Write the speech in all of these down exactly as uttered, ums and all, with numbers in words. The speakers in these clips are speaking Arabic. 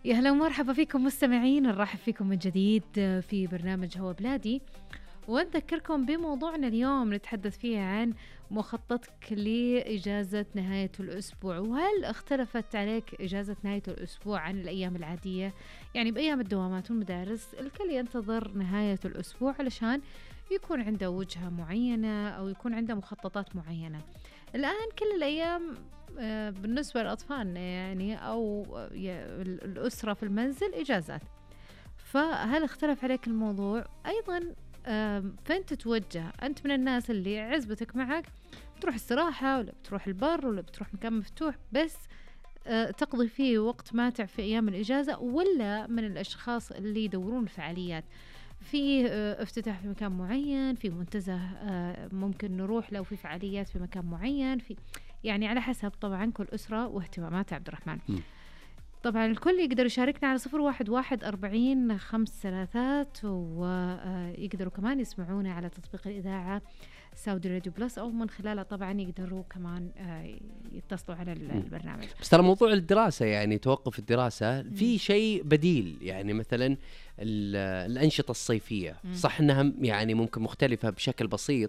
يا هلا ومرحبا فيكم مستمعين، نرحب فيكم من جديد في برنامج هوا بلادي، ونذكركم بموضوعنا اليوم نتحدث فيه عن مخططك لإجازة نهاية الأسبوع، وهل اختلفت عليك إجازة نهاية الأسبوع عن الأيام العادية؟ يعني بأيام الدوامات والمدارس الكل ينتظر نهاية الأسبوع علشان يكون عنده وجهة معينة أو يكون عنده مخططات معينة. الآن كل الأيام بالنسبة لأطفالنا يعني أو الأسرة في المنزل إجازات، فهل اختلف عليك الموضوع؟ أيضا فين تتوجه؟ أنت من الناس اللي عزبتك معك بتروح استراحة ولا بتروح البر ولا بتروح مكان مفتوح بس تقضي فيه وقت ماتع في أيام الإجازة، ولا من الأشخاص اللي يدورون فعاليات في افتتاح في مكان معين، في منتزه ممكن نروح لو في فعاليات في مكان معين، في يعني على حسب طبعا كل أسرة واهتمامات عبد الرحمن. م. طبعا الكل يقدر يشاركنا على صفر واحد واحد أربعين خمس ثلاثات، ويقدروا كمان يسمعونا على تطبيق الإذاعة ساودي راديو بلس، أو من خلاله طبعا يقدروا كمان يتصلوا على البرنامج. بس ترى موضوع الدراسة يعني توقف الدراسة في شيء بديل، يعني مثلا الأنشطة الصيفية م. صح أنها يعني ممكن مختلفة بشكل بسيط،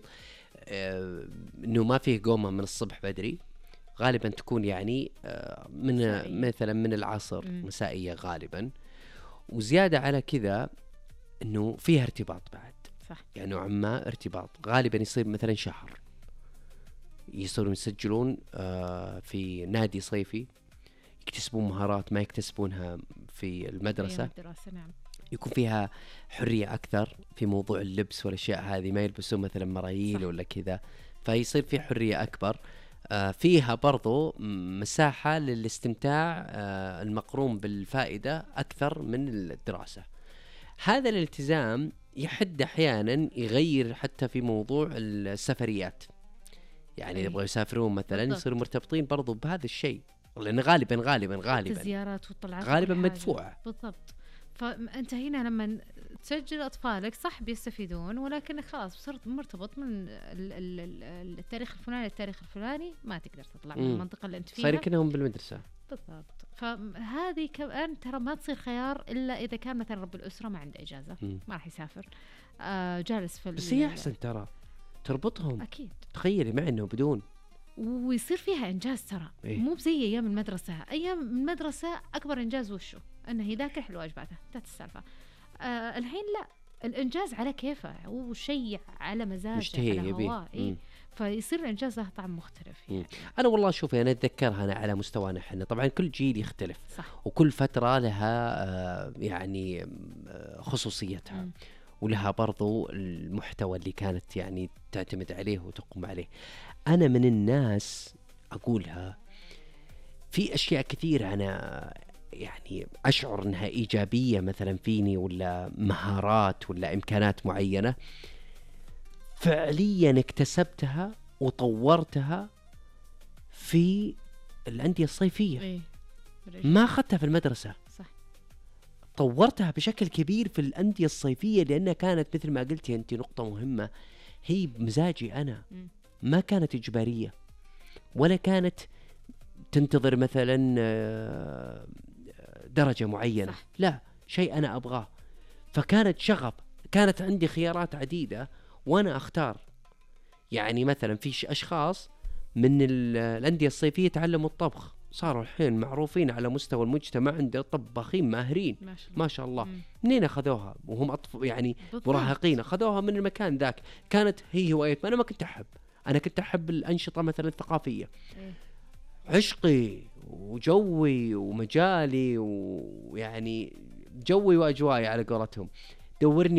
أنه ما فيه قومة من الصبح بدري، غالبا تكون يعني من مسائية. مثلا من العصر م. مسائية غالبا، وزيادة على كذا أنه فيها ارتباط بعد صح. يعني نوعا ما ارتباط، غالبا يصير مثلا شهر يصيرون يسجلون في نادي صيفي، يكتسبون مهارات ما يكتسبونها في المدرسة. الدراسة نعم. يكون فيها حرية أكثر في موضوع اللبس والأشياء هذه، ما يلبسون مثلا مرايل ولا كذا، فيصير في حرية أكبر. آه فيها برضو مساحة للاستمتاع آه المقرون بالفائدة أكثر من الدراسة. هذا الالتزام يحد أحيانا يغير حتى في موضوع السفريات، يعني يبغوا يسافرون مثلا يصيروا مرتبطين برضو بهذا الشيء، لأن غالبا غالبا غالبا الزيارات والطلعات غالبا مدفوعة. بالضبط. فأنت هنا لما تسجل أطفالك صح بيستفيدون، ولكن خلاص صرت مرتبط من التاريخ الفلاني للتاريخ الفلاني، ما تقدر تطلع من المنطقة اللي أنت فيها، صار كأنهم بالمدرسة. بالضبط. فهذه كمان ترى ما تصير خيار إلا إذا كان مثلا رب الأسرة ما عنده إجازة م. ما راح يسافر، آه جالس في بس هي أحسن ترى تربطهم. أكيد. تخيلي مع إنه بدون ويصير فيها إنجاز ترى إيه؟ مو بزي أيام المدرسة. أيام المدرسة أكبر إنجاز وشو أنه يذاكر حلو واجباته، انتهت السالفة. آه الحين لا، الإنجاز على كيفه، هو شيء على مزاجه على هواه إيه؟ فيصير الإنجاز له طعم مختلف يعني. أنا والله شوفي أنا أتذكرها أنا على مستوانا إحنا، طبعا كل جيل يختلف صح. وكل فترة لها آه يعني آه خصوصيتها م. ولها برضو المحتوى اللي كانت يعني تعتمد عليه وتقوم عليه. أنا من الناس أقولها في أشياء كثير أنا يعني أشعر أنها إيجابية مثلا فيني، ولا مهارات ولا إمكانات معينة فعليا اكتسبتها وطورتها في الأندية الصيفية. إيه؟ ما أخذتها في المدرسة. صح. طورتها بشكل كبير في الأندية الصيفية، لأنها كانت مثل ما قلتي أنت نقطة مهمة، هي بمزاجي أنا م. ما كانت إجبارية ولا كانت تنتظر مثلا درجة معينة. صح. لا، شيء أنا أبغاه، فكانت شغف، كانت عندي خيارات عديدة وأنا أختار. يعني مثلا في أشخاص من الأندية الصيفية تعلموا الطبخ، صاروا الحين معروفين على مستوى المجتمع، عند طباخين ماهرين ما شاء الله, ما شاء الله. منين أخذوها وهم أطف يعني مراهقين؟ أخذوها من المكان ذاك، كانت هي هواية. أنا ما كنت أحب، أنا كنت أحب الأنشطة مثلا الثقافية. إيه؟ عشقي وجوي ومجالي ويعني جوي وأجوائي على قولتهم، دورني